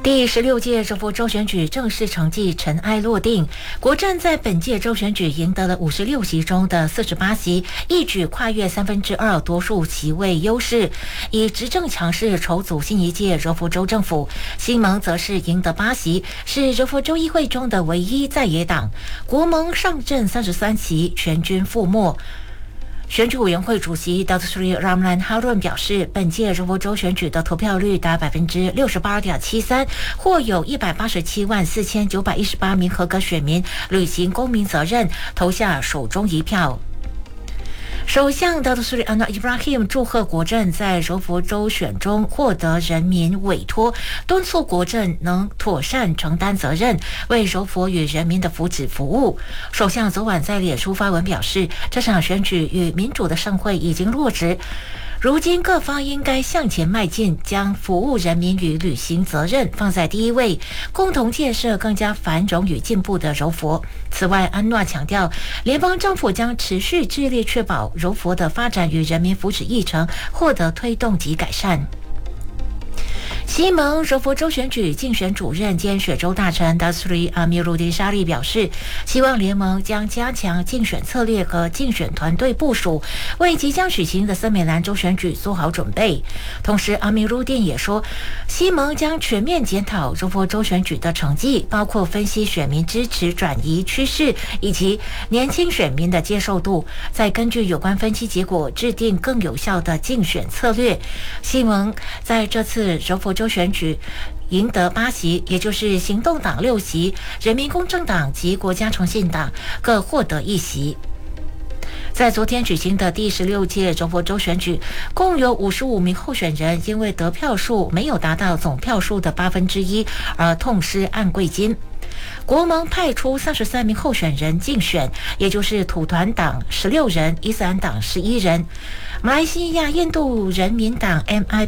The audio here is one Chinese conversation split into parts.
第16届柔佛州选举正式成绩尘埃落定，国阵在本届州选举赢得了56席中的48席，一举跨越2/3多数席位优势，以执政强势筹组新一届柔佛州政府。新盟则是赢得8席，是柔佛州议会中的唯一在野党。国盟上阵33席，全军覆没。选举委员会主席 Dr. Sri Ramlan Harun 表示，本届柔佛州选举的投票率达 68.73%， 或有1874918名合格选民履行公民责任，投下手中一票。首相 Dr. Sri Anwar Ibrahim 祝贺国阵在柔佛州选中获得人民委托，敦促国阵能妥善承担责任，为柔佛与人民的福祉服务。首相昨晚在脸书发文表示，这场选举与民主的盛会已经落实，如今各方应该向前迈进，将服务人民与履行责任放在第一位，共同建设更加繁荣与进步的柔佛。此外，安诺强调，联邦政府将持续致力确保柔佛的发展与人民福祉议程获得推动及改善。西蒙柔佛州选举竞选主任兼雪州大臣 Dasri Amiruddin Shari 表示，希望联盟将加强竞选策略和竞选团队部署，为即将举行的森美兰州选举做好准备。同时 Amiruddin 也说，西蒙将全面检讨柔佛州选举的成绩，包括分析选民支持转移趋势以及年轻选民的接受度，再根据有关分析结果制定更有效的竞选策略。西蒙在这次柔佛州选举赢得8席，也就是行动党6席，人民公正党及国家诚信党各获得1席。在昨天举行的第16届柔佛州选举，共有55名候选人因为得票数没有达到总票数的1/8而痛失按柜金。国盟派出33名候选人竞选，也就是土团党16人，伊斯兰党11人，马来西亚印度人民党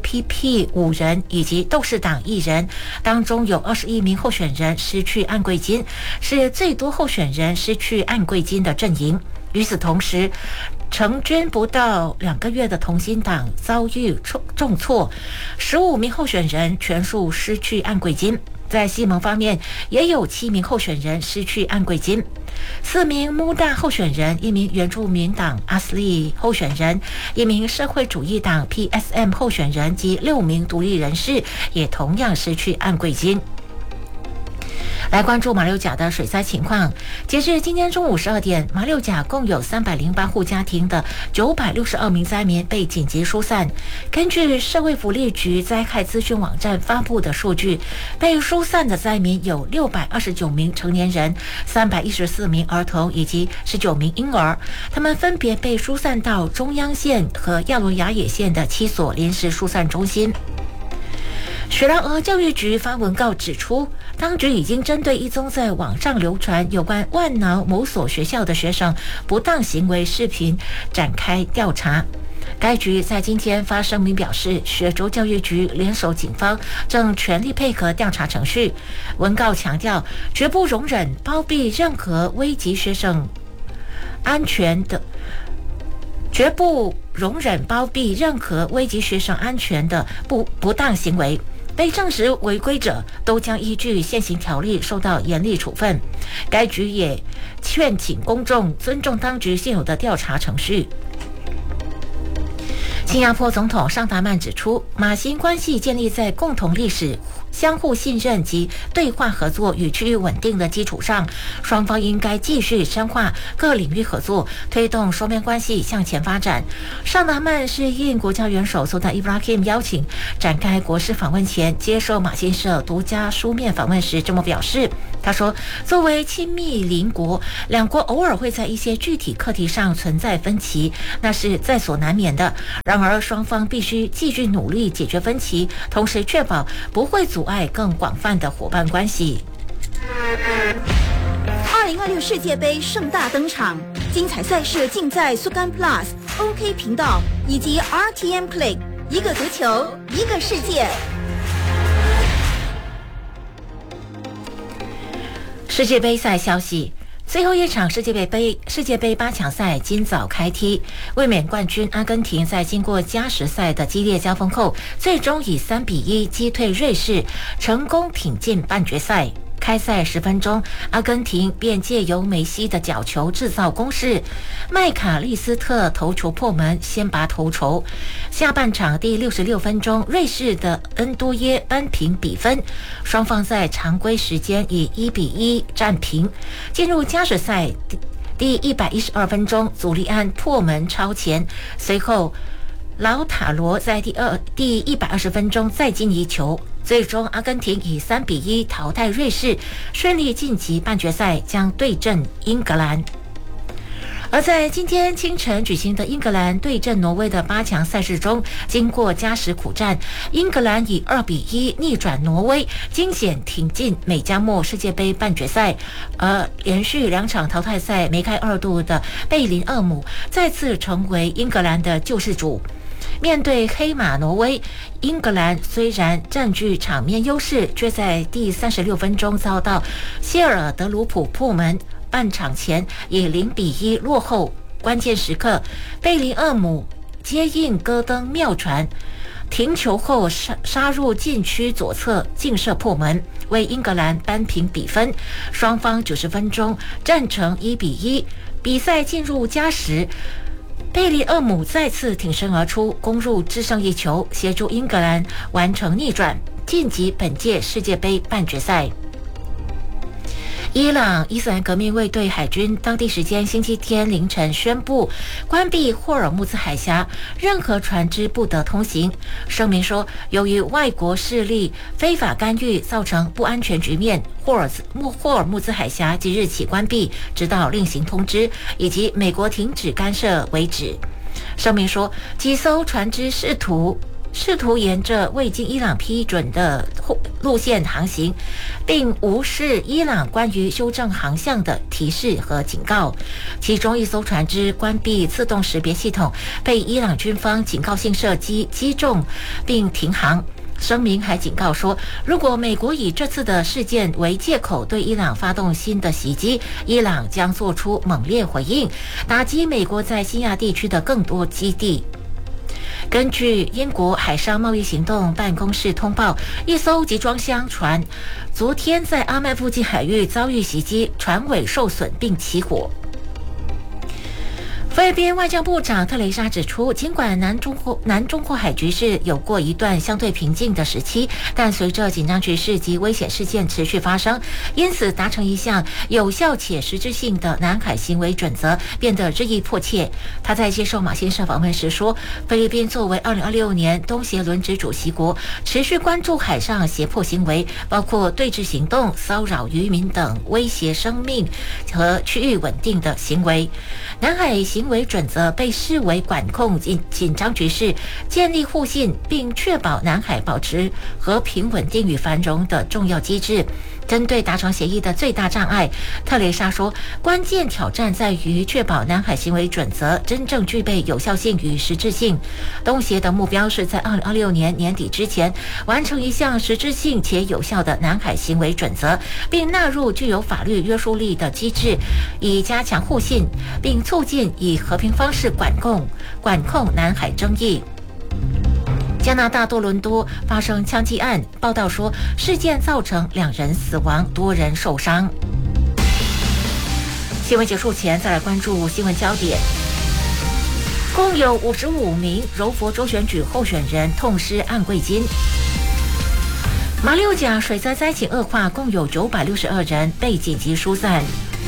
MIPP 5人，以及斗士党1人。当中有21名候选人失去按柜金，是最多候选人失去按柜金的阵营。与此同时，成军不到2个月的同心党遭遇重挫，15名候选人全数失去按柜金。在西蒙方面，也有7名候选人失去按柜金，4名穆大候选人，1名原住民党阿斯利候选人，1名社会主义党 PSM 候选人及6名独立人士也同样失去按柜金。来关注马六甲的水灾情况。截至今天中午12点，马六甲共有308户家庭的962名灾民被紧急疏散。根据社会福利局灾害资讯网站发布的数据，被疏散的灾民有629名成年人、314名儿童以及19名婴儿，他们分别被疏散到中央县和亚罗雅野县的7所临时疏散中心。雪兰莪教育局发文告指出，当局已经针对一宗在网上流传有关万劳某所学校的学生不当行为视频展开调查。该局在今天发声明表示，雪州教育局联手警方正全力配合调查程序。文告强调，绝不容忍包庇任何危及学生安全的绝不容忍包庇任何危及学生安全的不当行为，被证实违规者都将依据现行条例受到严厉处分。该局也劝请公众尊重当局现有的调查程序。新加坡总统尚达曼指出，马新关系建立在共同历史、相互信任及对话合作与区域稳定的基础上，双方应该继续深化各领域合作，推动双边关系向前发展。尚达曼是应国家元首苏丹伊布拉希姆邀请，展开国事访问前接受马新社独家书面访问时这么表示。他说，作为亲密邻国，两国偶尔会在一些具体课题上存在分歧，那是在所难免的。然而双方必须继续努力解决分歧，同时确保不会阻碍更广泛的伙伴关系。 2026世界杯盛大登场，精彩赛事尽在苏干 Plus、OK 频道以及 RTM Play， 一个足球，一个世界。 世界杯赛消息， 最后一场世界杯8强赛今早开踢，卫冕冠军阿根廷在经过加时赛的激烈交锋后，最终以3-1击退瑞士，成功挺进半决赛。开赛10分钟，阿根廷便借由梅西的角球制造攻势，麦卡利斯特头球破门，先拔头筹。下半场第66分钟，瑞士的恩多耶扳平比分，双方在常规时间以1-1战平。进入加时赛第112分钟，祖利安破门超前，随后劳塔罗在第120分钟再进一球，最终阿根廷以3-1淘汰瑞士，顺利晋级半决赛，将对阵英格兰。而在今天清晨举行的英格兰对阵挪威的8强赛事中，经过加时苦战，英格兰以2-1逆转挪威，惊险挺进美加墨世界杯半决赛。而连续2场淘汰赛梅开2度的贝林厄姆再次成为英格兰的救世主。面对黑马挪威，英格兰虽然占据场面优势，却在第36分钟遭到谢尔德鲁普破门，半场前以0-1落后。关键时刻，贝林厄姆接应戈登妙传，停球后杀入禁区左侧劲射破门，为英格兰扳平比分。双方90分钟战成1-1，比赛进入加时。贝林厄姆再次挺身而出，攻入制胜一球，协助英格兰完成逆转，晋级本届世界杯半决赛。伊朗伊斯兰革命卫队海军当地时间星期天凌晨宣布关闭霍尔木兹海峡，任何船只不得通行。声明说，由于外国势力非法干预造成不安全局面，霍尔木兹海峡即日起关闭，直到另行通知，以及美国停止干涉为止。声明说，几艘船只试图沿着未经伊朗批准的路线航行，并无视伊朗关于修正航向的提示和警告。其中一艘船只关闭自动识别系统，被伊朗军方警告性射击击中并停航。声明还警告说，如果美国以这次的事件为借口对伊朗发动新的袭击，伊朗将做出猛烈回应，打击美国在西亚地区的更多基地。根据英国海上贸易行动办公室通报，一艘集装箱船昨天在阿曼附近海域遭遇袭击，船尾受损并起火。菲律宾外交部长特蕾莎指出，尽管南中国海局势有过一段相对平静的时期，但随着紧张局势及危险事件持续发生，因此达成一项有效且实质性的南海行为准则变得日益迫切。他在接受马新社访问时说，菲律宾作为2026年东协轮值主席国，持续关注海上胁迫行为，包括对峙行动、骚扰渔民等威胁生命和区域稳定的行为。南海行为准则被视为管控紧张局势、建立互信并确保南海保持和平稳定与繁荣的重要机制。针对达成协议的最大障碍，特蕾莎说，关键挑战在于确保南海行为准则真正具备有效性与实质性。东协的目标是在2026年年底之前完成一项实质性且有效的南海行为准则，并纳入具有法律约束力的机制，以加强互信，并促进以和平方式管控南海争议。加拿大多伦多发生枪击案，报道说事件造成2人死亡，多人受伤。新闻结束前，再来关注新闻焦点。共有55名柔佛州选举候选人痛失按柜金。马六甲水灾灾情恶化，共有962人被紧急疏散。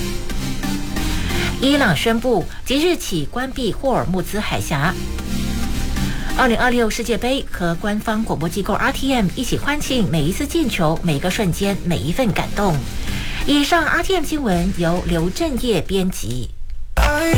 伊朗宣布即日起关闭霍尔木兹海峡。2026世界杯和官方广播机构 RTM 一起欢庆每一次进球、每一个瞬间、每一份感动。以上 RTM 新闻由刘振业编辑。